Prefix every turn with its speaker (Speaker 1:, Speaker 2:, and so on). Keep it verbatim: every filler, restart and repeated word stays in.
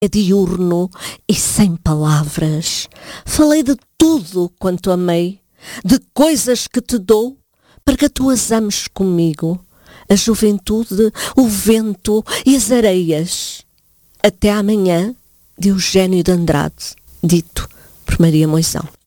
Speaker 1: é diurno e sem palavras. Falei de tudo quanto amei, de coisas que te dou, para que tu as ames comigo. A juventude, o vento e as areias. Até amanhã, de Eugênio de Andrade, dito por Maria Moisão.